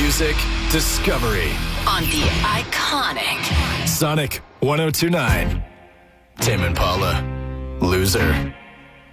music discovery on the iconic Sonic 102.9. Tame Impala, Loser.